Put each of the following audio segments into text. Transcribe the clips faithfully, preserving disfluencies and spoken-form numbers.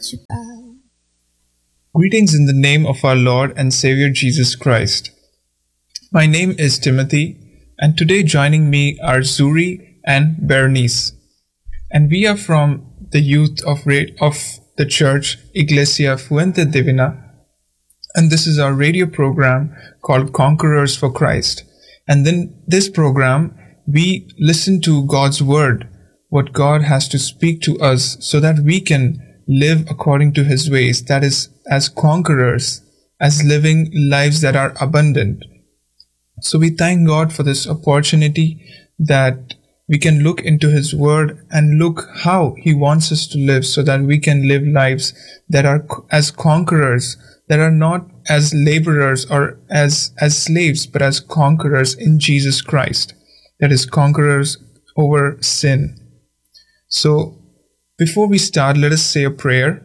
to bow. Greetings in the name of our Lord and Savior Jesus Christ. My name is Timothy, and today joining me are Zuri and Bernice. And we are from the youth of, ra- of the church Iglesia Fuente Divina. And this is our radio program called Conquerors for Christ. And in this program, we listen to God's word, what God has to speak to us so that we can live according to his ways, that is, as conquerors, as living lives that are abundant. So we thank God for this opportunity that we can look into his word and look how he wants us to live so that we can live lives that are as conquerors, that are not as laborers or as, as slaves, but as conquerors in Jesus Christ. That is, conquerors over sin. So before we start, let us say a prayer.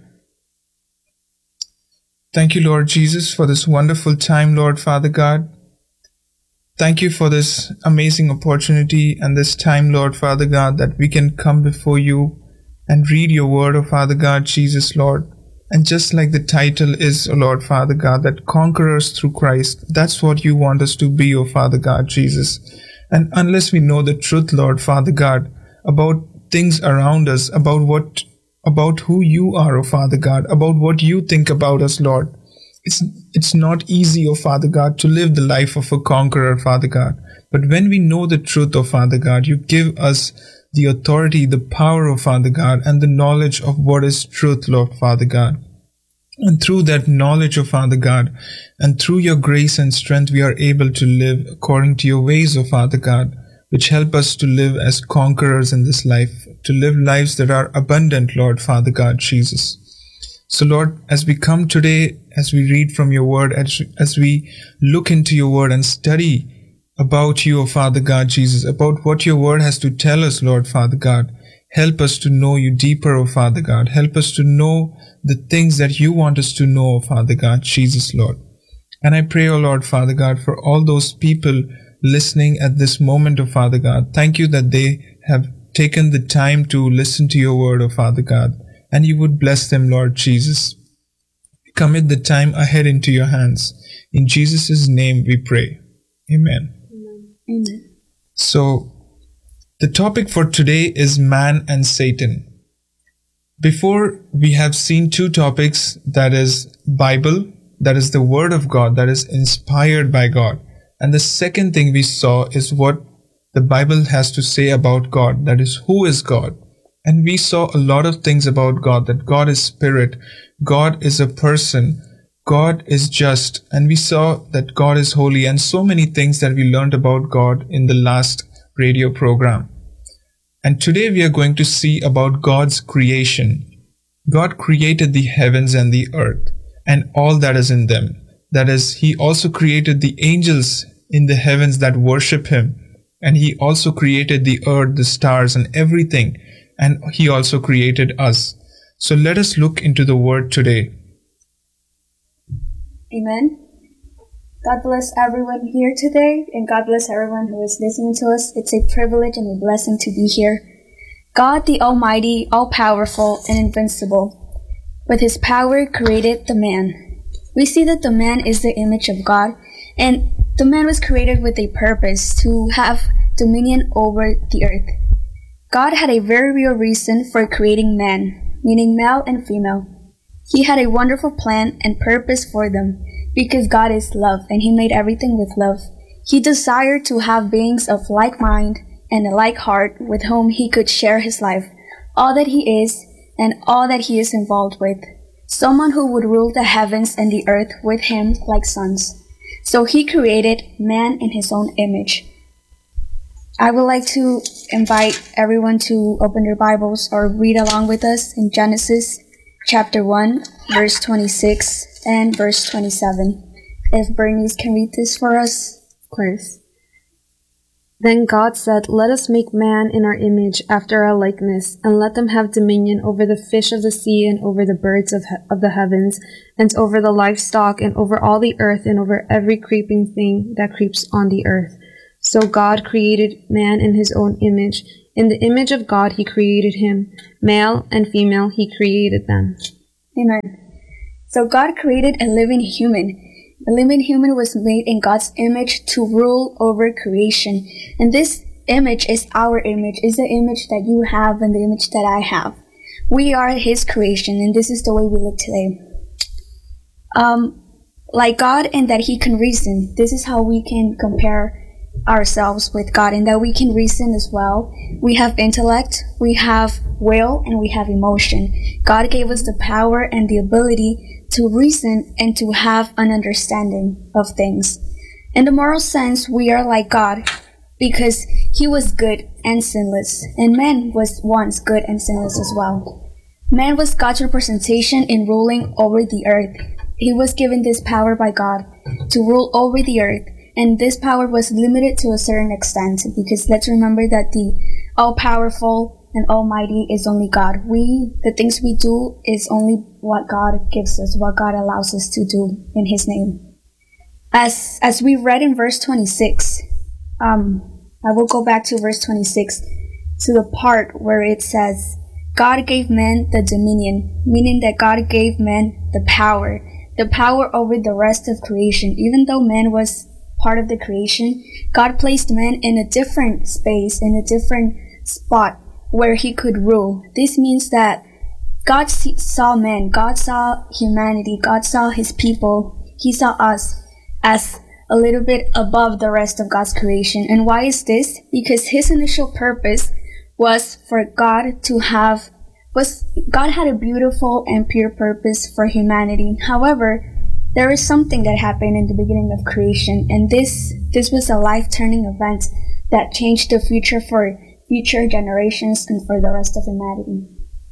Thank you, Lord Jesus, for this wonderful time, Lord Father God. Thank you for this amazing opportunity and this time, Lord Father God, that we can come before you and read your word, O Father God, Jesus, Lord. And just like the title is, O Lord Father God, that conquerors through Christ, that's what you want us to be, O Father God, Jesus. And unless we know the truth, Lord Father God, about things around us, about what, about who you are, O Father God, about what you think about us, Lord. It's, it's not easy, O Father God, to live the life of a conqueror, Father God. But when we know the truth, O Father God, you give us the authority, the power, O Father God, and the knowledge of what is truth, Lord Father God. And through that knowledge, O Father God, and through your grace and strength, we are able to live according to your ways, O Father God, which help us to live as conquerors in this life, to live lives that are abundant, Lord Father God, Jesus. So Lord, as we come today, as we read from your word, as, as we look into your word and study about you, O Father God, Jesus, about what your word has to tell us, Lord Father God, help us to know you deeper, O Father God. Help us to know the things that you want us to know, O Father God, Jesus, Lord. And I pray, O Lord Father God, for all those people listening at this moment, O Father God. Thank you that they have taken the time to listen to your word, O Father God, and you would bless them, Lord Jesus. We commit the time ahead into your hands. In Jesus' name we pray. Amen. Amen. So, the topic for today is man and Satan. Before, we have seen two topics, that is Bible, that is the word of God, that is inspired by God. And the second thing we saw is what the Bible has to say about God, that is, who is God. And we saw a lot of things about God, that God is spirit, God is a person, God is just, and we saw that God is holy, and so many things that we learned about God in the last radio program. And today we are going to see about God's creation. God created the heavens and the earth, and all that is in them. That is, he also created the angels in the heavens that worship him. And he also created the earth, the stars, and everything. And he also created us. So let us look into the word today. Amen. God bless everyone here today, and God bless everyone who is listening to us. It's a privilege and a blessing to be here. God, the Almighty, all-powerful, and invincible, with his power created the man. We see that the man is the image of God, and the man was created with a purpose to have dominion over the earth. God had a very real reason for creating man, meaning male and female. He had a wonderful plan and purpose for them, because God is love, and he made everything with love. He desired to have beings of like mind and a like heart with whom he could share his life, all that he is, and all that he is involved with. Someone who would rule the heavens and the earth with him like sons. So he created man in his own image. I would like to invite everyone to open their Bibles or read along with us in Genesis chapter one, verse twenty-six and verse twenty-seven. If Bernice can read this for us. Of course. Then God said, "Let us make man in our image, after our likeness, and let them have dominion over the fish of the sea, and over the birds of, he- of the heavens, and over the livestock, and over all the earth, and over every creeping thing that creeps on the earth." So God created man in his own image. In the image of God he created him. Male and female he created them. Amen. So God created a living human. A living human was made in God's image to rule over creation. And this image is our image, is the image that you have and the image that I have. We are His creation, and this is the way we live today. Um, like God, and that He can reason. This is how we can compare ourselves with God, and that we can reason as well. We have intellect, we have will, and we have emotion. God gave us the power and the ability to reason and to have an understanding of things. In the moral sense, we are like God because He was good and sinless, and man was once good and sinless as well. Man was God's representation in ruling over the earth. He was given this power by God to rule over the earth, and this power was limited to a certain extent, because let's remember that the all-powerful and almighty is only God. We, the things we do is only what God gives us, what God allows us to do in His name. As, as we read in verse twenty-six, um, I will go back to verse twenty-six, to the part where it says, God gave man the dominion, meaning that God gave man the power, the power over the rest of creation. Even though man was part of the creation, God placed man in a different space, in a different spot where he could rule. This means that God saw man, God saw humanity, God saw His people, He saw us as a little bit above the rest of God's creation. And why is this? Because His initial purpose was for God to have, was God had a beautiful and pure purpose for humanity. However, there is something that happened in the beginning of creation, and this this was a life-turning event that changed the future for future generations and for the rest of humanity.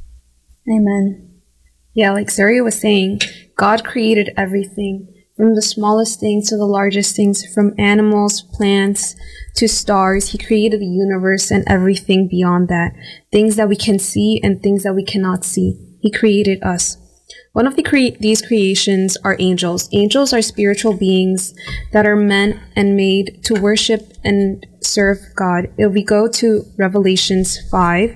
Amen. Yeah, like Zaria was saying, God created everything, from the smallest things to the largest things, from animals, plants, to stars. He created the universe and everything beyond that, things that we can see and things that we cannot see. He created us. One of the cre- these creations are angels. Angels are spiritual beings that are meant and made to worship and serve God. If we go to Revelations five,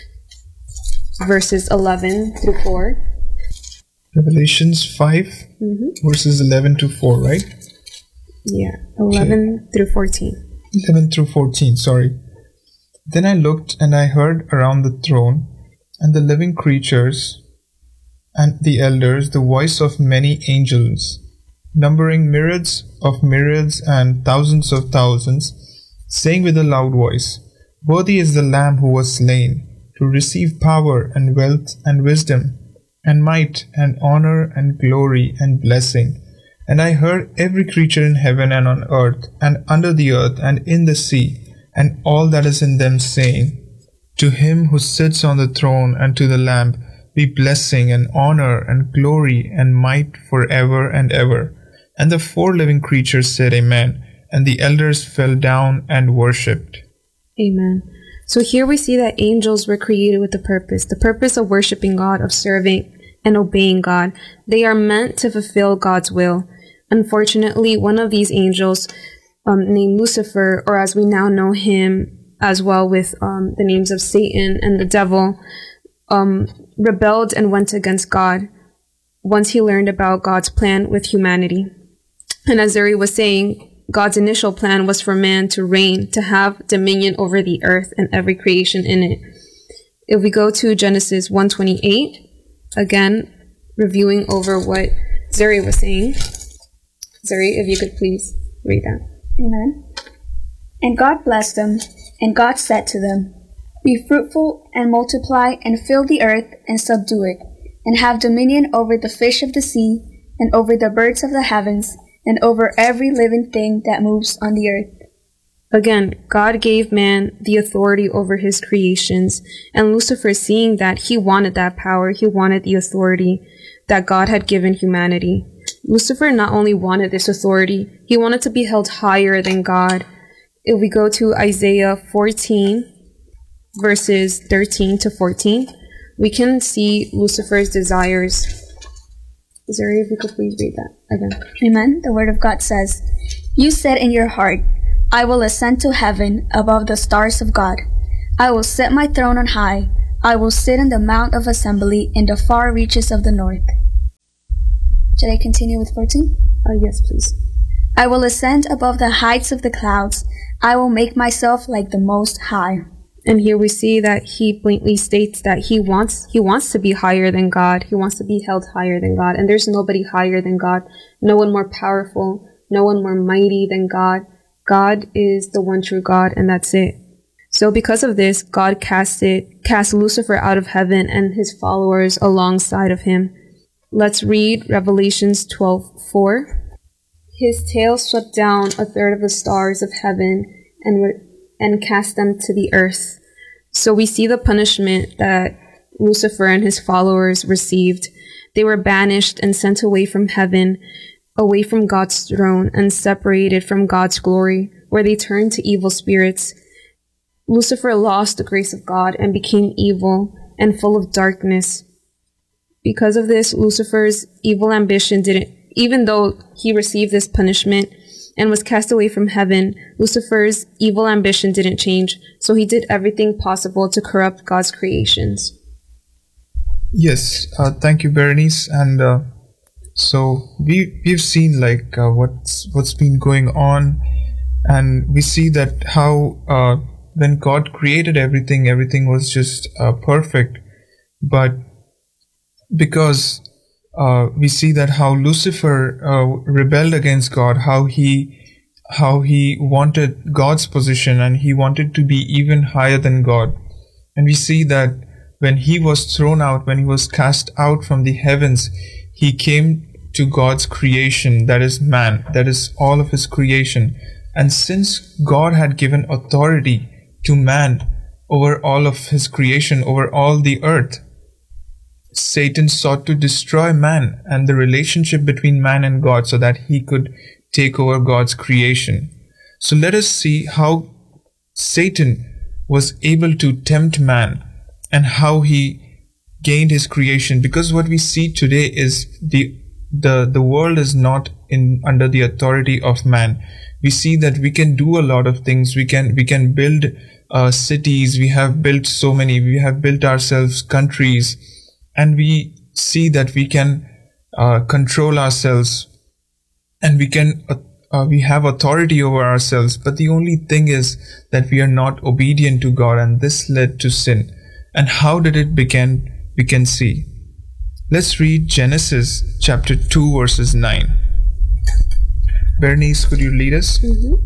verses eleven through four. Revelations five, mm-hmm. verses eleven to four, right? Yeah, eleven okay. through fourteen. eleven through fourteen, sorry. Then I looked and I heard around the throne and the living creatures and the elders the voice of many angels, numbering myriads of myriads and thousands of thousands, saying with a loud voice, Worthy is the Lamb who was slain, to receive power and wealth and wisdom, and might and honor and glory and blessing. And I heard every creature in heaven and on earth and under the earth and in the sea, and all that is in them, saying, To Him who sits on the throne and to the Lamb be blessing and honor and glory and might forever and ever. And the four living creatures said, Amen. And the elders fell down and worshipped. Amen. So here we see that angels were created with a purpose, the purpose of worshiping God, of serving and obeying God. They are meant to fulfill God's will. Unfortunately, one of these angels, um, named Lucifer, or as we now know him as well with um, the names of Satan and the devil, um, rebelled and went against God once he learned about God's plan with humanity. And as Zuri was saying, God's initial plan was for man to reign, to have dominion over the earth and every creation in it. If we go to Genesis one twenty-eight, again, reviewing over what Zuri was saying. Zuri, if you could please read that. Amen. And God blessed them, and God said to them, Be fruitful and multiply and fill the earth and subdue it, and have dominion over the fish of the sea, and over the birds of the heavens, and over every living thing that moves on the earth. Again, God gave man the authority over his creations, and Lucifer, seeing that, he wanted that power, he wanted the authority that God had given humanity. Lucifer not only wanted this authority, he wanted to be held higher than God. If we go to Isaiah fourteen, verses thirteen to fourteen, we can see Lucifer's desires. Zuri, if you could please read that again. Amen. The word of God says, You said in your heart, I will ascend to heaven above the stars of God. I will set my throne on high. I will sit in the mount of assembly in the far reaches of the north. Should I continue with fourteen? Uh, yes, please. I will ascend above the heights of the clouds. I will make myself like the Most High. And here we see that he blatantly states that he wants he wants to be higher than God. He wants to be held higher than God. And there's nobody higher than God. No one more powerful. No one more mighty than God. God is the one true God, and that's it. So because of this, God casted cast Lucifer out of heaven and his followers alongside of him. Let's read Revelations twelve four. His tail swept down a third of the stars of heaven and re- and cast them to the earth. So we see the punishment that Lucifer and his followers received. They were banished and sent away from heaven, away from God's throne, and separated from God's glory, where they turned to evil spirits. Lucifer lost the grace of God and became evil and full of darkness. Because of this, Lucifer's evil ambition didn't, even though he received this punishment and was cast away from heaven, Lucifer's evil ambition didn't change, so he did everything possible to corrupt God's creations. Yes, uh, thank you, Berenice. And uh, so we we've seen like uh, what's what's been going on, and we see that how uh, when God created everything, everything was just uh, perfect, but because uh, we see that how Lucifer uh, rebelled against God, how he how he wanted God's position and he wanted to be even higher than God. And we see that when he was thrown out, when he was cast out from the heavens, he came to God's creation, that is man, that is all of his creation. And since God had given authority to man over all of his creation, over all the earth, Satan sought to destroy man and the relationship between man and God so that he could take over God's creation. So let us see how Satan was able to tempt man and how he gained his creation. Because what we see today is the the the world is not in under the authority of man. We see that we can do a lot of things. We can we can build uh, cities. We have built so many. We have built ourselves countries. And we see that we can uh, control ourselves, and we can uh, uh, we have authority over ourselves. But the only thing is that we are not obedient to God, and this led to sin. And how did it begin? We can see. Let's read Genesis chapter two, verses nine. Bernice, could you lead us? Mm-hmm.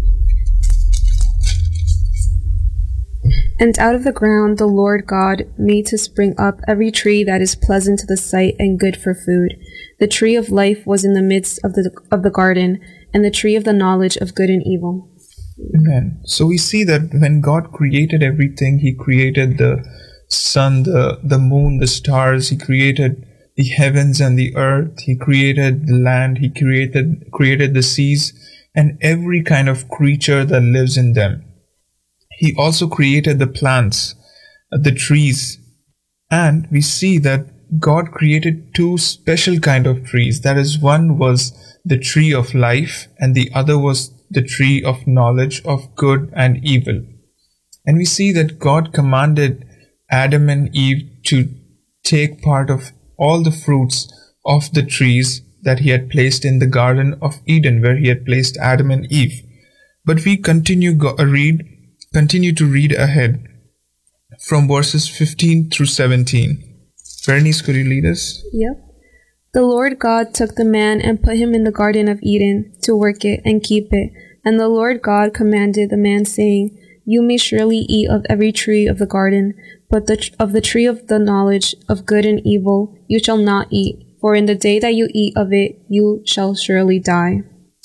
And out of the ground the Lord God made to spring up every tree that is pleasant to the sight and good for food. The tree of life was in the midst of the of the garden, and the tree of the knowledge of good and evil. Amen. So we see that when God created everything, He created the sun, the, the moon, the stars. He created the heavens and the earth. He created the land. He created created the seas and every kind of creature that lives in them. He also created the plants, the trees, and we see that God created two special kind of trees. That is, one was the tree of life and the other was the tree of knowledge of good and evil. And we see that God commanded Adam and Eve to take part of all the fruits of the trees that He had placed in the Garden of Eden, where He had placed Adam and Eve. But we continue go- read Continue to read ahead from verses fifteen through seventeen. Bernice, could you lead us? Yep. The Lord God took the man and put him in the Garden of Eden to work it and keep it. And the Lord God commanded the man, saying, You may surely eat of every tree of the garden, but the tr- of the tree of the knowledge of good and evil you shall not eat, for in the day that you eat of it you shall surely die.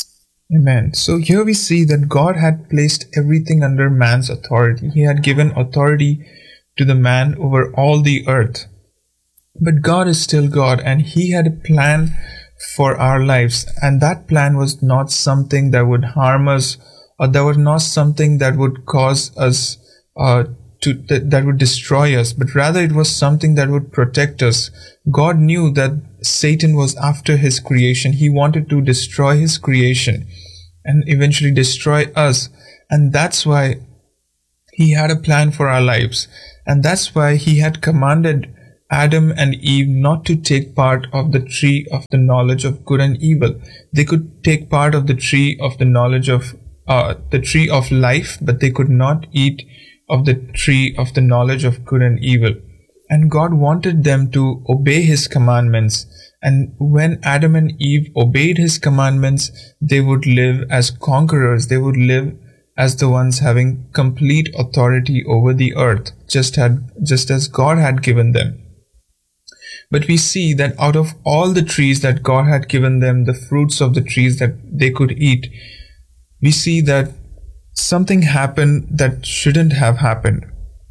Amen. So here we see that God had placed everything under man's authority. He had given authority to the man over all the earth. But God is still God, and He had a plan for our lives. And that plan was not something that would harm us, or that was not something that would cause us uh, to th- that would destroy us, but rather it was something that would protect us. God knew that Satan was after His creation. He wanted to destroy His creation and eventually destroy us. And that's why He had a plan for our lives. And that's why He had commanded Adam and Eve not to take part of the tree of the knowledge of good and evil. They could take part of the tree of the knowledge of uh, the tree of life, but they could not eat of the tree of the knowledge of good and evil. And God wanted them to obey His commandments. And when Adam and Eve obeyed His commandments, they would live as conquerors. They would live as the ones having complete authority over the earth, just had, just as God had given them. But we see that out of all the trees that God had given them, the fruits of the trees that they could eat, we see that something happened that shouldn't have happened.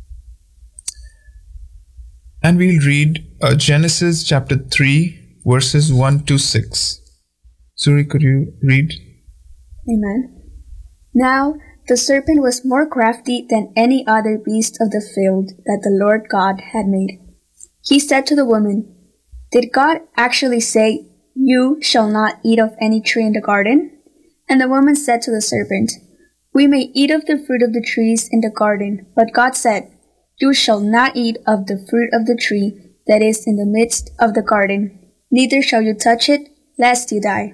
And we'll read uh, Genesis chapter three, verses one to six. Suri, could you read? Amen. Now the serpent was more crafty than any other beast of the field that the Lord God had made. He said to the woman, "Did God actually say, 'You shall not eat of any tree in the garden'?" And the woman said to the serpent, "We may eat of the fruit of the trees in the garden, but God said, 'You shall not eat of the fruit of the tree that is in the midst of the garden, neither shall you touch it, lest you die.'"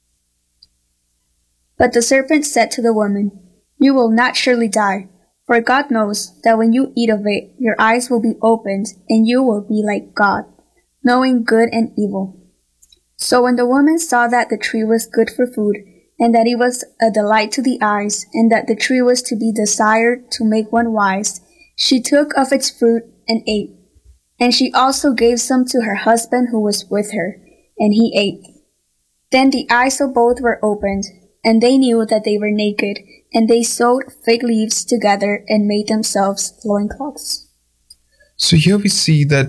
But the serpent said to the woman, "You will not surely die, for God knows that when you eat of it, your eyes will be opened, and you will be like God, knowing good and evil." So when the woman saw that the tree was good for food, and that it was a delight to the eyes, and that the tree was to be desired to make one wise, she took of its fruit and ate. And she also gave some to her husband who was with her, and he ate. Then the eyes of both were opened, and they knew that they were naked, and they sewed fig leaves together and made themselves loincloths. So here we see that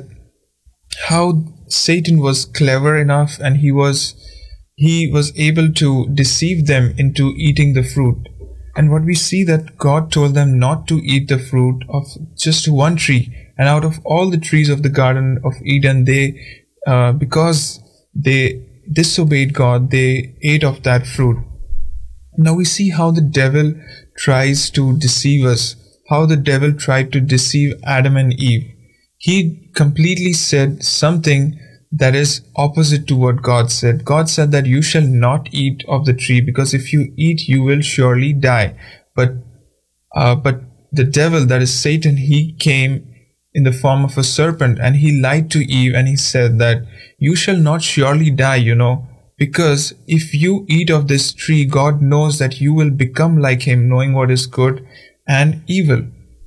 how Satan was clever enough, and he was he was able to deceive them into eating the fruit. And what we see that God told them not to eat the fruit of just one tree, and out of all the trees of the Garden of Eden, they uh, because they disobeyed God, they ate of that fruit. Now we see how the devil tries to deceive us, how the devil tried to deceive Adam and Eve. He completely said something that is opposite to what God said. God said that you shall not eat of the tree, because if you eat, you will surely die. But, uh, but the devil, that is Satan, he came in the form of a serpent, and he lied to Eve, and he said that you shall not surely die, you know, because if you eat of this tree, God knows that you will become like him, knowing what is good and evil.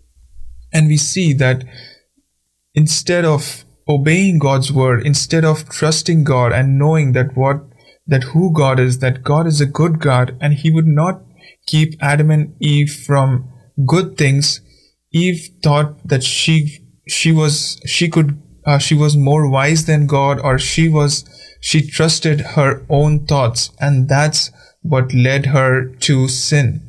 And we see that instead of obeying God's word, instead of trusting God and knowing that what that who God is, that God is a good God, and he would not keep Adam and Eve from good things, Eve thought that she she was she could uh, she was more wise than God, or she was she trusted her own thoughts, and that's what led her to sin.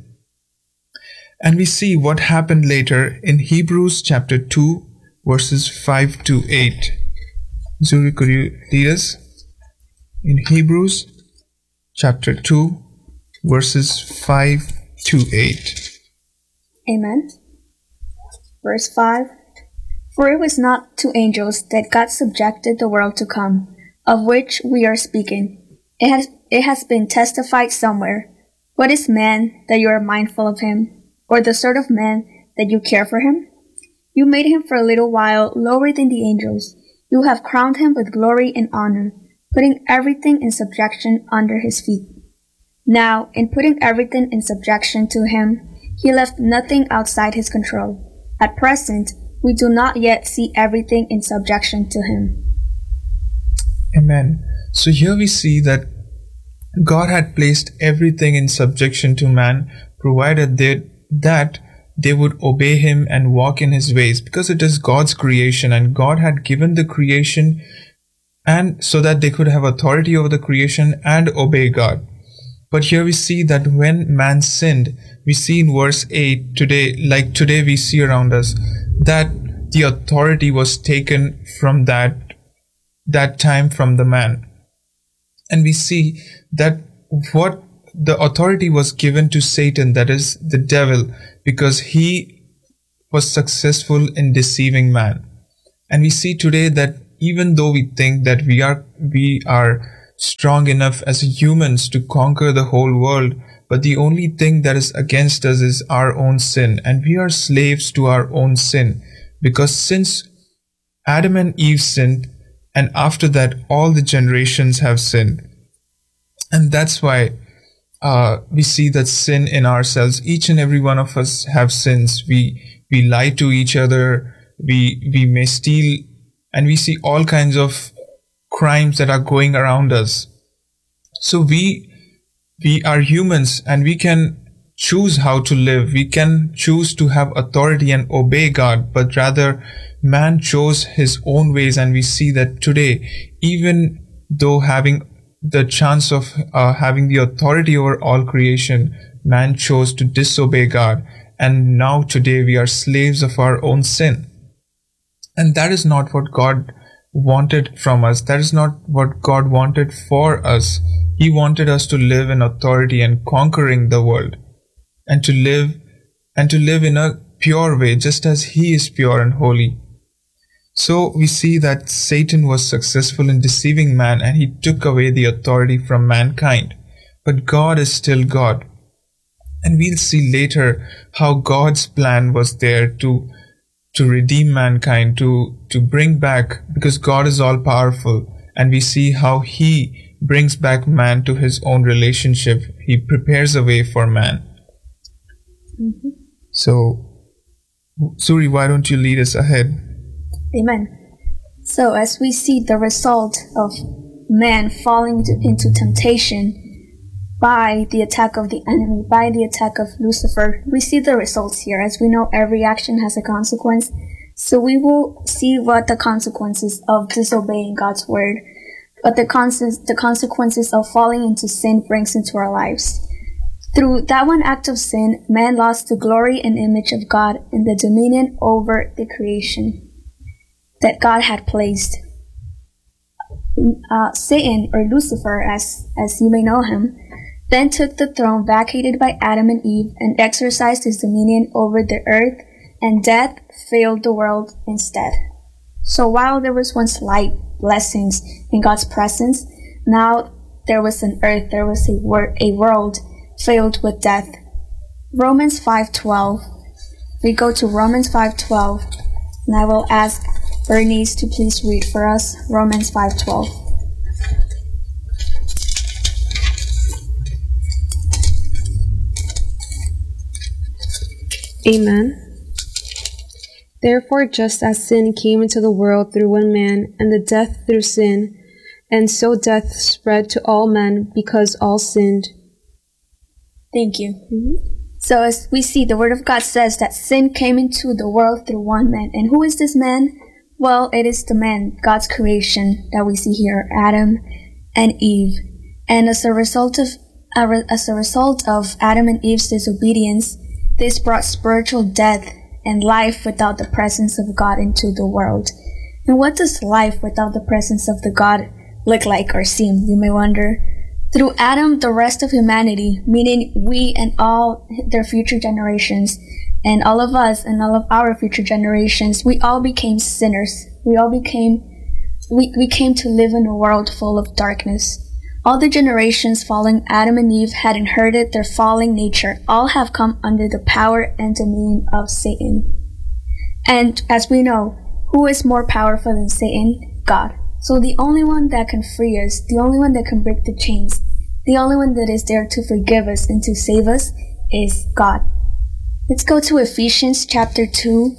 And we see what happened later in Hebrews chapter two, verses five to eight. Zuri, could you lead us? In Hebrews chapter two, verses five to eight. Amen. Verse five. For it was not to angels that God subjected the world to come, of which we are speaking. It has, it has been testified somewhere. What is man that you are mindful of him, or the sort of man that you care for him? You made him for a little while lower than the angels. You have crowned him with glory and honor, putting everything in subjection under his feet. Now, in putting everything in subjection to him, he left nothing outside his control. At present, we do not yet see everything in subjection to him. Amen. So here we see that God had placed everything in subjection to man, provided they, that they would obey him and walk in his ways, because it is God's creation, and God had given the creation and so that they could have authority over the creation and obey God. But here we see that when man sinned, we see in verse eight today, like today we see around us, that the authority was taken from that, that time from the man. And we see that what the authority was given to Satan, that is the devil, because he was successful in deceiving man. And we see today that even though we think that we are we are strong enough as humans to conquer the whole world, but the only thing that is against us is our own sin, and we are slaves to our own sin, because since Adam and Eve sinned, and after that all the generations have sinned. And that's why uh, we see that sin in ourselves. Each and every one of us have sins. We we lie to each other, we we may steal, and we see all kinds of crimes that are going around us. So we we are humans, and we can choose how to live. We can choose to have authority and obey God, but rather man chose his own ways. And we see that today, even though having the chance of uh, having the authority over all creation, man chose to disobey God, and now today we are slaves of our own sin. And that is not what God wanted from us. That is not what God wanted for us. He wanted us to live in authority and conquering the world, and to live and to live in a pure way, just as He is pure and holy. So we see that Satan was successful in deceiving man, and he took away the authority from mankind. But God is still God. And we'll see later how God's plan was there to to redeem mankind, to, to bring back, because God is all powerful. And we see how He brings back man to His own relationship. He prepares a way for man. Mm-hmm. So, Suri, why don't you lead us ahead? Amen. So as we see the result of man falling into temptation by the attack of the enemy, by the attack of Lucifer, we see the results here. As we know, every action has a consequence. So we will see what the consequences of disobeying God's word, what the, cons- the consequences of falling into sin brings into our lives. Through that one act of sin, man lost the glory and image of God and the dominion over the creation that God had placed. Uh, Satan, or Lucifer, as, as you may know him, then took the throne vacated by Adam and Eve and exercised his dominion over the earth, and death filled the world instead. So while there was once light, blessings in God's presence, now there was an earth, there was a, wor- a world filled with death. Romans five twelve. We go to Romans five twelve, and I will ask Bernice to please read for us Romans five twelve. Amen. Therefore, just as sin came into the world through one man, and the death through sin, and so death spread to all men because all sinned. Thank you. Mm-hmm. So as we see, the Word of God says that sin came into the world through one man. And who is this man? Well, it is the man, God's creation, that we see here, Adam and Eve. And as a result of as a result of Adam and Eve's disobedience, this brought spiritual death and life without the presence of God into the world. And what does life without the presence of the God look like or seem, you may wonder? Through Adam, the rest of humanity, meaning we and all their future generations, and all of us and all of our future generations, we all became sinners. We all became, we, we came to live in a world full of darkness. All the generations following Adam and Eve had inherited their falling nature. All have come under the power and dominion of Satan. And as we know, who is more powerful than Satan? God. So the only one that can free us, the only one that can break the chains, the only one that is there to forgive us and to save us is God. Let's go to Ephesians chapter two,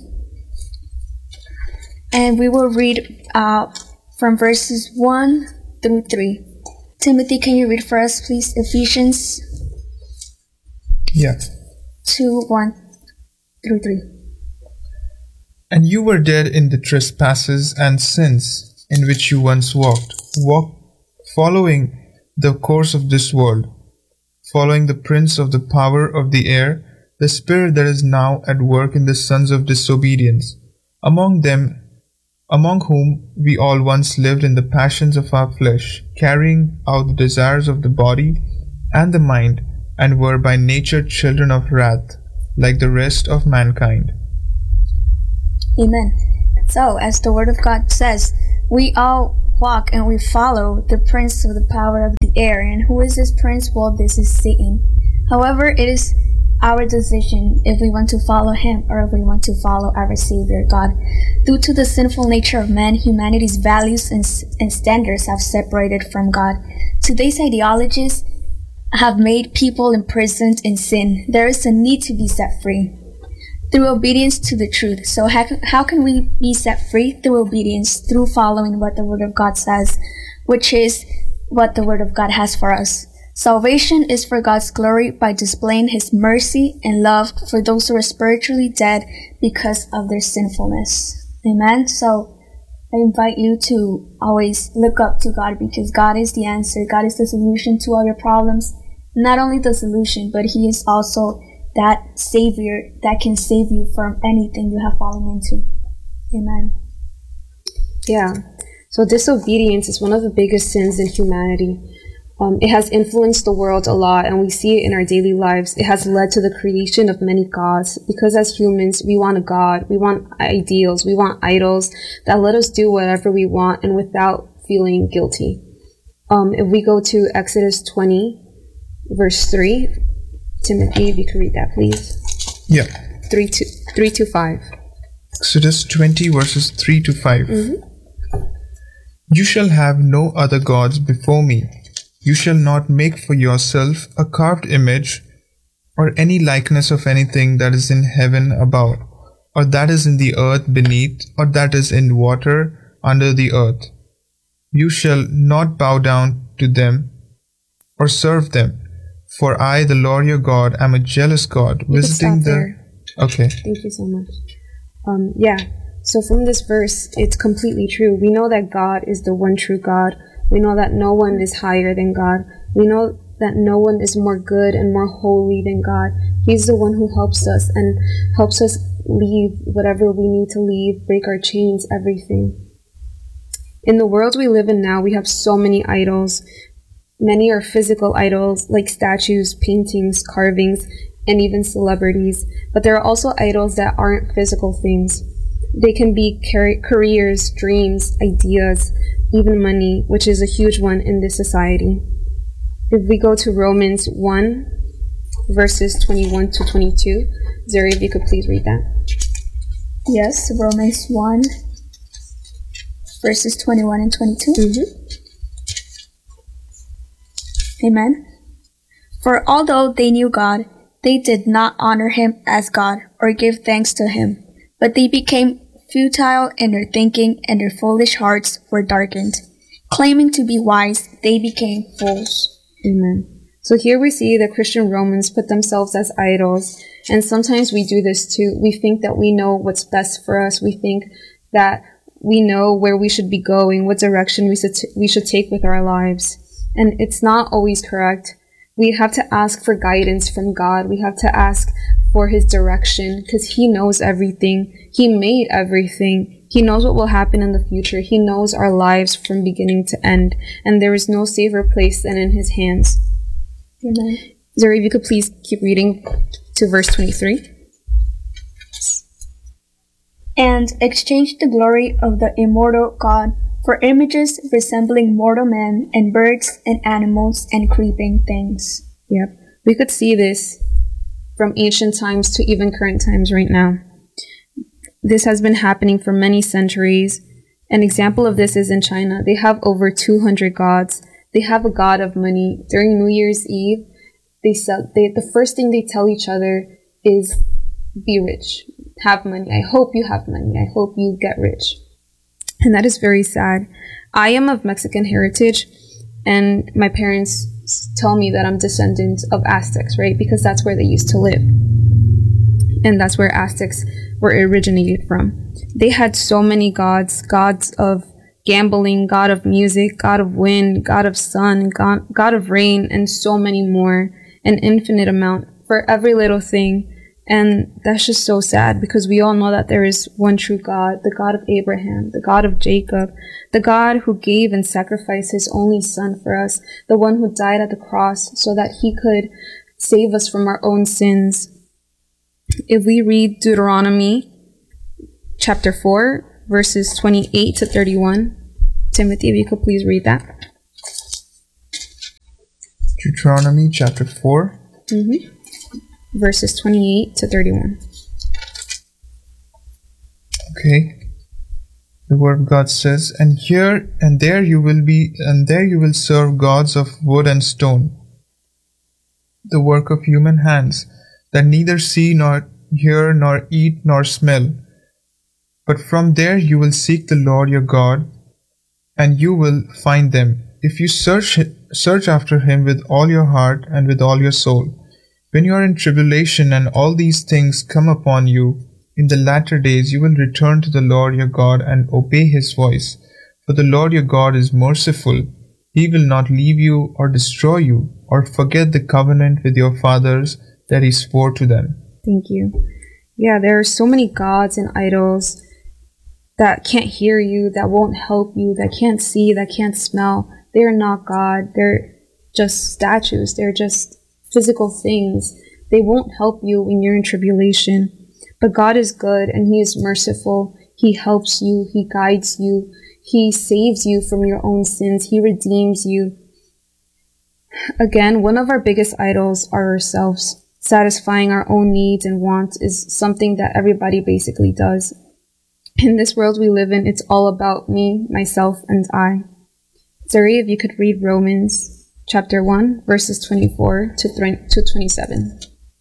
and we will read uh, from verses one through three. Timothy, can you read for us, please? Ephesians Yeah. two, one through three. And you were dead in the trespasses and sins in which you once walked, walked following the course of this world, following the prince of the power of the air, the spirit that is now at work in the sons of disobedience, among them among whom we all once lived in the passions of our flesh, carrying out the desires of the body and the mind, and were by nature children of wrath, like the rest of mankind. Amen. So, as the Word of God says, We all walk and we follow the prince of the power of the air. And who is this prince? Well, this is Satan. However, it is our decision if we want to follow him or if we want to follow our Savior God. Due to the sinful nature of man, humanity's values and, and standards have separated from God. Today's ideologies have made people imprisoned in sin. There is a need to be set free through obedience to the truth. So how, how can we be set free? Through obedience, through following what the Word of God says, which is what the Word of God has for us. Salvation is for God's glory by displaying His mercy and love for those who are spiritually dead because of their sinfulness. Amen. So I invite you to always look up to God, because God is the answer. God is the solution to all your problems. Not only the solution, but He is also that Savior that can save you from anything you have fallen into. Amen. Yeah. So disobedience is one of the biggest sins in humanity. Um, it has influenced the world a lot, and we see it in our daily lives. It has led to the creation of many gods, because as humans, we want a God, we want ideals, we want idols that let us do whatever we want and without feeling guilty. Um, if we go to Exodus twenty, verse three, Timothy, if you could read that, please. Yeah. three to, three to five. Exodus twenty, verses three to five. Mm-hmm. You shall have no other gods before me. You shall not make for yourself a carved image or any likeness of anything that is in heaven above, or that is in the earth beneath, or that is in water under the earth. You shall not bow down to them or serve them, for I, the Lord your God, am a jealous God, You visiting can stop the... there. Okay. Thank you so much. Um, yeah, so from this verse, it's completely true. We know that God is the one true God. We know that no one is higher than God. We know that no one is more good and more holy than God. He's the one who helps us and helps us leave whatever we need to leave, break our chains, everything. In the world we live in now, we have so many idols. Many are physical idols, like statues, paintings, carvings, and even celebrities. But there are also idols that aren't physical things. They can be car- careers, dreams, ideas, even money, which is a huge one in this society. If we go to Romans one, verses twenty-one to twenty-two, Zuri, if you could please read that. Yes, Romans one, verses twenty-one and twenty-two. Mm-hmm. Amen. For although they knew God, they did not honor Him as God or give thanks to Him, but they became futile in their thinking, and their foolish hearts were darkened. Claiming to be wise, they became fools. Amen. So here we see the Christian Romans put themselves as idols, and sometimes we do this too. We think that we know what's best for us. We think that we know where we should be going, what direction we should, t- we should take with our lives. And it's not always correct. We have to ask for guidance from God. We have to ask for His direction, because He knows everything. He made everything. He knows what will happen in the future. He knows our lives from beginning to end. And there is no safer place than in His hands. Amen. Zuri, if you could please keep reading to verse twenty-three. And exchanged the glory of the immortal God for images resembling mortal men and birds and animals and creeping things. Yep. We could see this from ancient times to even current times right now. This has been happening for many centuries. An example of this is in China. They have over two hundred gods. They have a god of money. During New Year's Eve, they sell, they, the first thing they tell each other is, be rich, have money. I hope you have money. I hope you get rich. And that is very sad. I am of Mexican heritage, and my parents tell me that I'm descendant of Aztecs, right? Because that's where they used to live. And that's where Aztecs were originated from. They had so many gods, gods of gambling, god of music, god of wind, god of sun, god, god of rain, and so many more, an infinite amount for every little thing. And that's just so sad, because we all know that there is one true God, the God of Abraham, the God of Jacob, the God who gave and sacrificed His only Son for us, the one who died at the cross so that He could save us from our own sins. If we read Deuteronomy chapter four, verses twenty-eight to thirty-one, Timothy, if you could please read that. Deuteronomy chapter four. Mm-hmm. Verses twenty-eight to thirty-one. Okay. The word of God says, and here and there you will be, and there you will serve gods of wood and stone, the work of human hands, that neither see nor hear nor eat nor smell. But from there you will seek the Lord your God, and you will find them, if you search search after him with all your heart and with all your soul. When you are in tribulation and all these things come upon you, in the latter days you will return to the Lord your God and obey his voice. For the Lord your God is merciful. He will not leave you or destroy you, or forget the covenant with your fathers that he swore to them. Thank you. Yeah, there are so many gods and idols that can't hear you, that won't help you, that can't see, that can't smell. They're not God. They're just statues. They're just physical things. They won't help you when you're in tribulation. But God is good and he is merciful. He helps you. He guides you. He saves you from your own sins. He redeems you. Again, one of our biggest idols are ourselves. Satisfying our own needs and wants is something that everybody basically does. In this world we live in, it's all about me, myself, and I. Zuri, if you could read Romans chapter one, verses twenty-four to twenty-seven.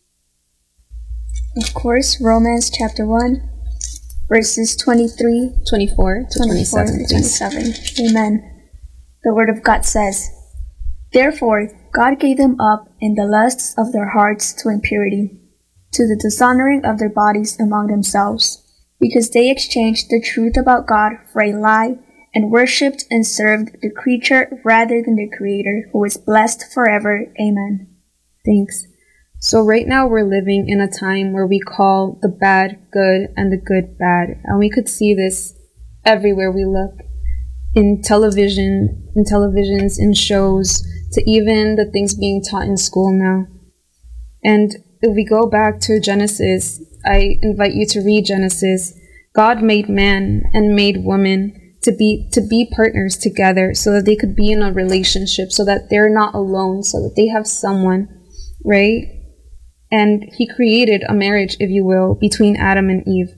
Of course, Romans chapter one, verses twenty-three, twenty-four to twenty-four twenty-seven. to twenty-seven. Amen. The word of God says, therefore, God gave them up in the lusts of their hearts to impurity, to the dishonoring of their bodies among themselves, because they exchanged the truth about God for a lie, and worshipped and served the creature rather than the Creator, who is blessed forever. Amen. Thanks. So right now we're living in a time where we call the bad good and the good bad. And we could see this everywhere we look. In television, in televisions, in shows, to even the things being taught in school now. And if we go back to Genesis, I invite you to read Genesis. God made man and made woman to be to be partners together so that they could be in a relationship, so that they're not alone, so that they have someone, right? And he created a marriage, if you will, between Adam and Eve.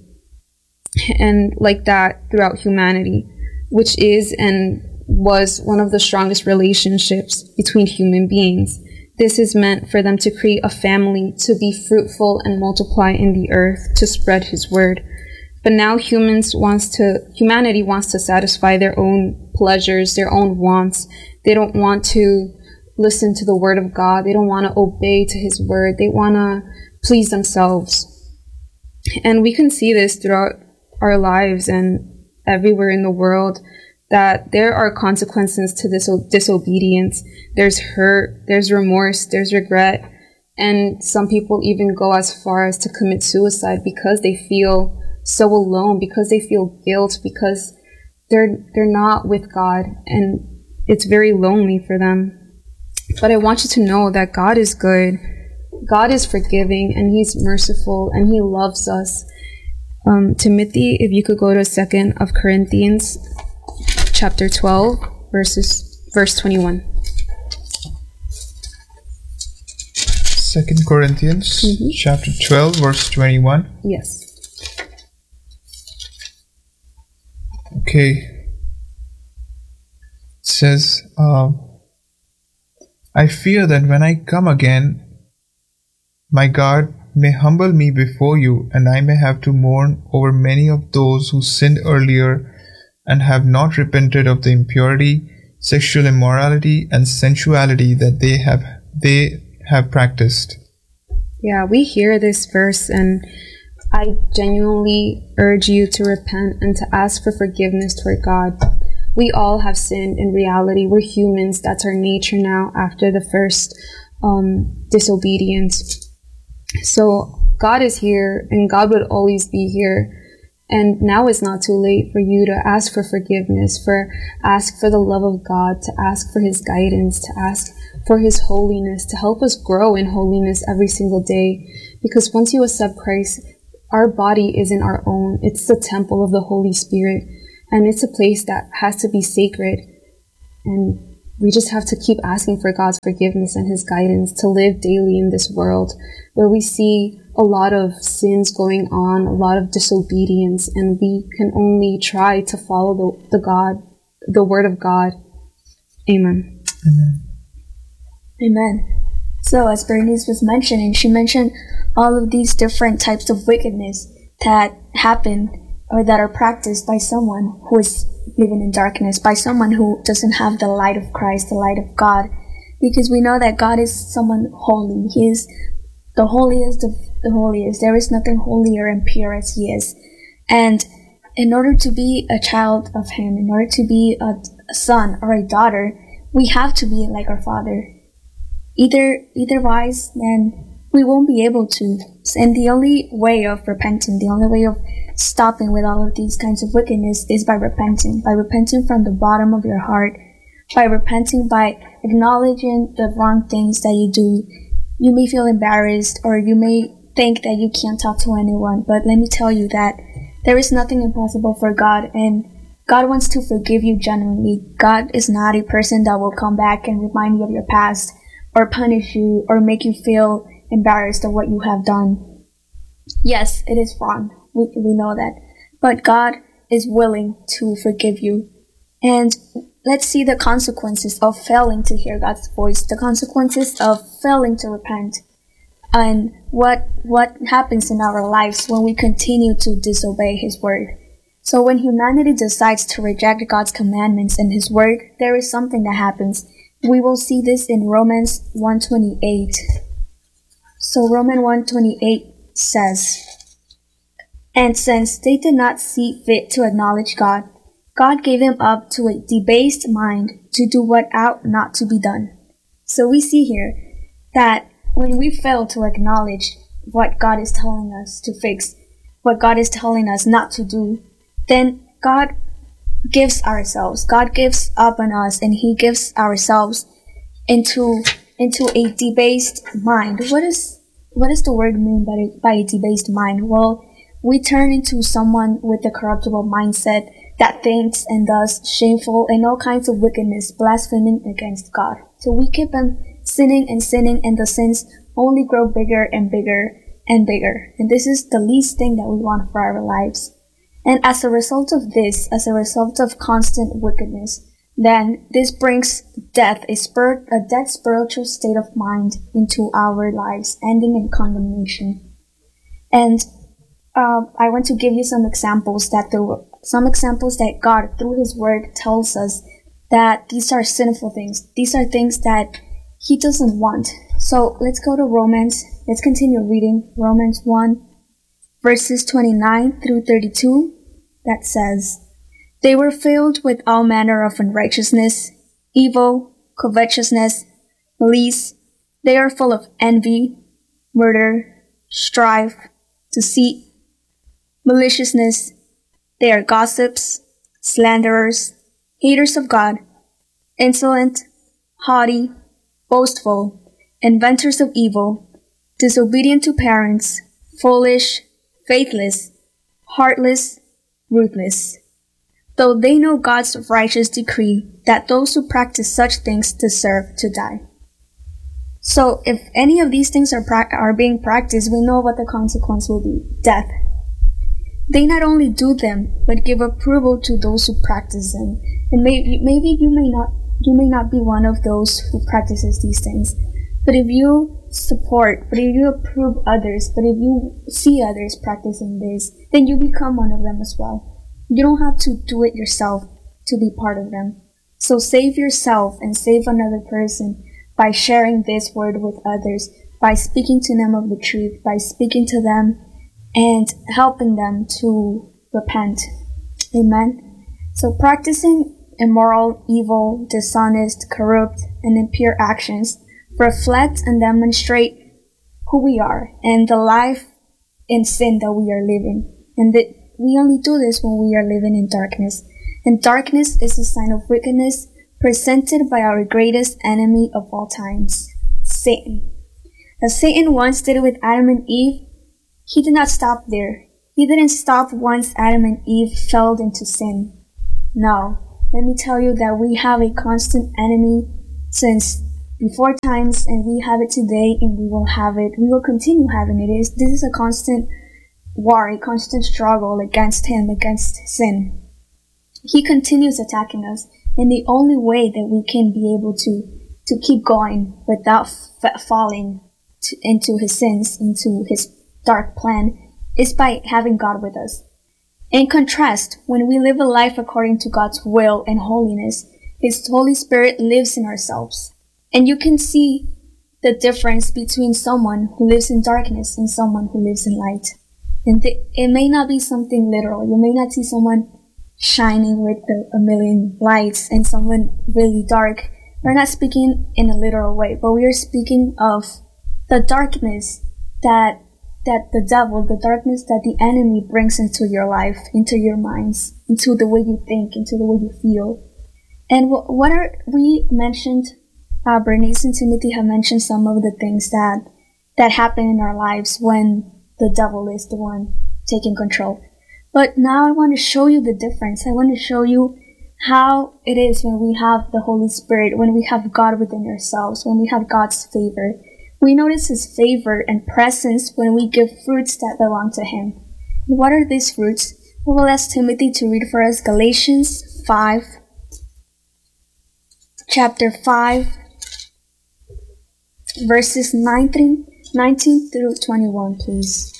And like that throughout humanity, which is and was one of the strongest relationships between human beings. This is meant for them to create a family, to be fruitful and multiply in the earth, to spread his word. But now humans wants to, humanity wants to satisfy their own pleasures, their own wants. They don't want to listen to the word of God. They don't want to obey to his word. They want to please themselves. And we can see this throughout our lives and everywhere in the world, that there are consequences to this disobedience. There's hurt, there's remorse, there's regret. And some people even go as far as to commit suicide because they feel so alone, because they feel guilt, because they're they're not with God, and it's very lonely for them. But I want you to know that God is good, God is forgiving, and he's merciful, and he loves us. Um, Timothy, if you could go to Second of Corinthians chapter twelve, verses verse twenty-one. Second Corinthians Mm-hmm. chapter twelve, verse twenty-one. Yes. Okay. It says, uh, I fear that when I come again, my God may humble me before you, and I may have to mourn over many of those who sinned earlier and have not repented of the impurity, sexual immorality, and sensuality that they have they have practiced. Yeah, we hear this verse, and I genuinely urge you to repent and to ask for forgiveness toward God. We all have sinned in reality. We're humans. That's our nature now after the first um, disobedience. So God is here, and God would always be here. And now is not too late for you to ask for forgiveness, for ask for the love of God, to ask for his guidance, to ask for his holiness, to help us grow in holiness every single day. Because once you accept Christ, our body isn't our own. It's the temple of the Holy Spirit. and it's a place that has to be sacred. And we just have to keep asking for God's forgiveness and His guidance to live daily in this world where we see a lot of sins going on, a lot of disobedience, and we can only try to follow the, the God, the Word of God. Amen. Amen. Amen. So as Bernice was mentioning, she mentioned all of these different types of wickedness that happen or that are practiced by someone who is living in darkness, by someone who doesn't have the light of Christ, the light of God, because we know that God is someone holy. He is the holiest of the holiest. There is nothing holier and pure as He is. And in order to be a child of Him, in order to be a, a son or a daughter, we have to be like our Father. Either, otherwise, then we won't be able to. And the only way of repenting, the only way of stopping with all of these kinds of wickedness is by repenting, by repenting from the bottom of your heart, by repenting, by acknowledging the wrong things that you do. You may feel embarrassed, or you may think that you can't talk to anyone, but let me tell you that there is nothing impossible for God, and God wants to forgive you genuinely. God is not a person that will come back and remind you of your past, or punish you, or make you feel embarrassed of what you have done. Yes, it is wrong. We, we know that. But God is willing to forgive you. And let's see the consequences of failing to hear God's voice, the consequences of failing to repent, and what what happens in our lives when we continue to disobey His word. So when humanity decides to reject God's commandments and His word, there is something that happens. We will see this in Romans one twenty-eight. So Romans one twenty-eight says, "And since they did not see fit to acknowledge God, God gave them up to a debased mind to do what ought not to be done." So we see here that when we fail to acknowledge what God is telling us to fix, what God is telling us not to do, then God gives ourselves, God gives up on us, and He gives ourselves into into a debased mind. What is what does the word mean by, by a debased mind? Well, we turn into someone with a corruptible mindset that thinks and does shameful and all kinds of wickedness, blaspheming against God. So we keep on sinning and sinning, and the sins only grow bigger and bigger and bigger. And this is the least thing that we want for our lives. And as a result of this, as a result of constant wickedness, then this brings death, a spirit, a dead spiritual state of mind into our lives, ending in condemnation. And uh, I want to give you some examples that the some examples that God, through His Word, tells us that these are sinful things. These are things that He doesn't want. So let's go to Romans. Let's continue reading Romans one, verses twenty-nine through thirty-two. That says, "They were filled with all manner of unrighteousness, evil, covetousness, malice. They are full of envy, murder, strife, deceit, maliciousness. They are gossips, slanderers, haters of God, insolent, haughty, boastful, inventors of evil, disobedient to parents, foolish, faithless, heartless, ruthless. Though they know God's righteous decree that those who practice such things deserve to die." So if any of these things are pra- are being practiced, we know what the consequence will be: death. They not only do them, but give approval to those who practice them. And maybe maybe you may not you may not be one of those who practices these things. But if you support, but if you approve others, but if you see others practicing this, then you become one of them as well. You don't have to do it yourself to be part of them. So save yourself and save another person by sharing this word with others, by speaking to them of the truth, by speaking to them and helping them to repent. Amen. So practicing immoral, evil, dishonest, corrupt, and impure actions reflect and demonstrate who we are and the life in sin that we are living. And that we only do this when we are living in darkness. And darkness is a sign of wickedness presented by our greatest enemy of all times, Satan. As Satan once did with Adam and Eve, he did not stop there. He didn't stop once Adam and Eve fell into sin. No. Let me tell you that we have a constant enemy since before times, and we have it today, and we will have it. We will continue having it. It is, this is a constant war, a constant struggle against him, against sin. He continues attacking us, and the only way that we can be able to, to keep going without f- falling to, into his sins, into his dark plan, is by having God with us. In contrast, when we live a life according to God's will and holiness, His Holy Spirit lives in ourselves. And you can see the difference between someone who lives in darkness and someone who lives in light. And th- it may not be something literal. You may not see someone shining with the, a million lights and someone really dark. We're not speaking in a literal way, but we are speaking of the darkness that that the devil, the darkness that the enemy brings into your life, into your minds, into the way you think, into the way you feel. And wh- what are, we mentioned, uh, Bernice and Timothy have mentioned some of the things that, that happen in our lives when the devil is the one taking control. But now I want to show you the difference. I want to show you how it is when we have the Holy Spirit, when we have God within ourselves, when we have God's favor. We notice His favor and presence when we give fruits that belong to Him. And what are these fruits? We will ask Timothy to read for us Galatians five, chapter five, verses nineteen, nineteen through twenty-one, please.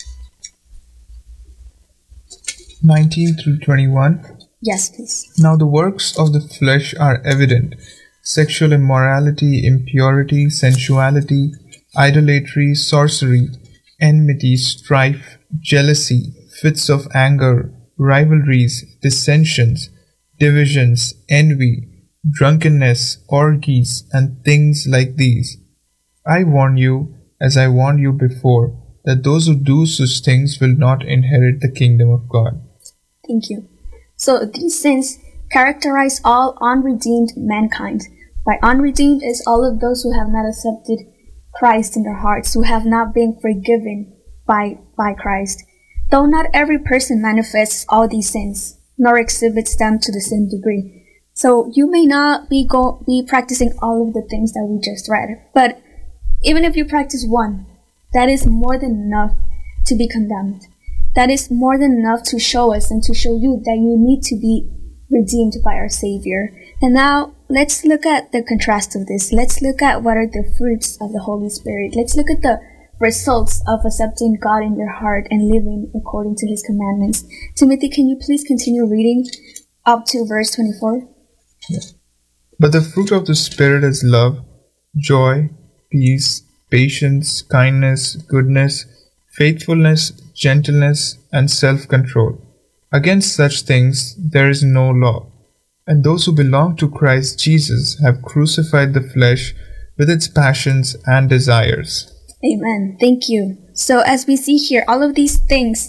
nineteen through twenty-one. Yes, please. Now the works of the flesh are evident: sexual immorality, impurity, sensuality, idolatry, sorcery, enmity, strife, jealousy, fits of anger, rivalries, dissensions, divisions, envy, drunkenness, orgies, and things like these. I warn you, as I warned you before, that those who do such things will not inherit the kingdom of God. Thank you. So these sins characterize all unredeemed mankind. By unredeemed is all of those who have not accepted Christ in their hearts, who have not been forgiven by, by Christ. Though not every person manifests all these sins, nor exhibits them to the same degree. So you may not be go, be practicing all of the things that we just read, but even if you practice one, that is more than enough to be condemned. That is more than enough to show us and to show you that you need to be redeemed by our Savior. And now, let's look at the contrast of this. Let's look at what are the fruits of the Holy Spirit. Let's look at the results of accepting God in your heart and living according to His commandments. Timothy, can you please continue reading up to verse twenty-four? Yeah. But the fruit of the Spirit is love, joy, peace, patience, kindness, goodness, faithfulness, gentleness, and self-control. Against such things there is no law. And those who belong to Christ Jesus have crucified the flesh with its passions and desires. Amen. Thank you. So as we see here, all of these things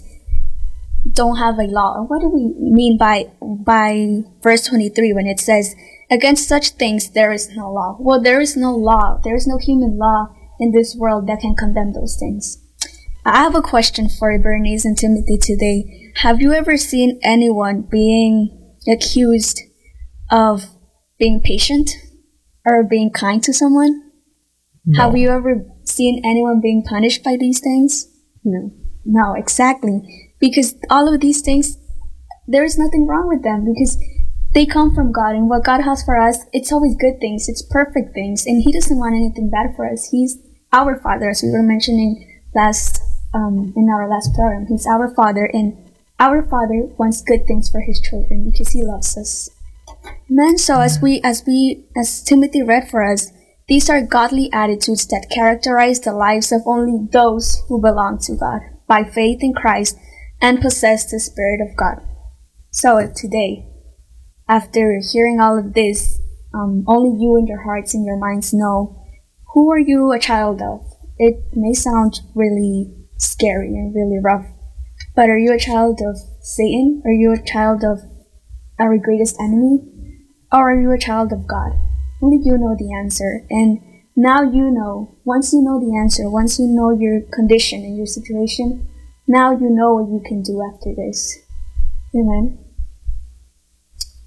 don't have a law. What do we mean by by verse twenty-three when it says, against such things there is no law? Well, there is no law. There is no human law in this world that can condemn those things. I have a question for Bernice and Timothy today. Have you ever seen anyone being accused of being patient or being kind to someone? No. Have you ever seen anyone being punished by these things? No. No, exactly. Because all of these things, there is nothing wrong with them because they come from God, and what God has for us, it's always good things. It's perfect things, and He doesn't want anything bad for us. He's our Father, as we were mentioning last um, in our last program. He's our Father, and our Father wants good things for His children because He loves us. Amen. So as we, as we, as Timothy read for us, these are godly attitudes that characterize the lives of only those who belong to God by faith in Christ and possess the Spirit of God. So today, after hearing all of this, um, only you in your hearts and your minds know, who are you a child of? It may sound really scary and really rough, but are you a child of Satan? Are you a child of our greatest enemy? Or are you a child of God? Only you know the answer. And now you know, once you know the answer, once you know your condition and your situation, now you know what you can do after this. Amen.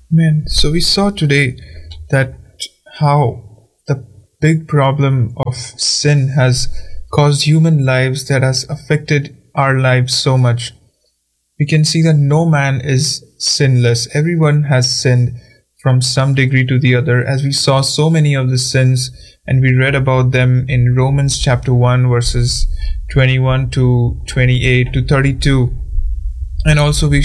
Man, so we saw today that how the big problem of sin has caused human lives, that has affected our lives so much. We can see that no man is sinless. Everyone has sinned from some degree to the other, as we saw so many of the sins and we read about them in Romans chapter one verses twenty-one to twenty-eight to thirty-two. And also we